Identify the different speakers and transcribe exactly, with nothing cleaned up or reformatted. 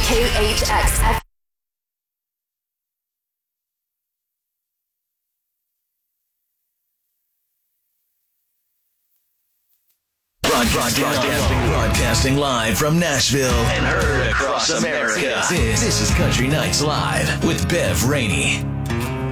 Speaker 1: K H X F M.
Speaker 2: Broadcasting, broadcasting, broadcasting live from Nashville and heard across America. This, this is Country Nights Live with Bev Rainey.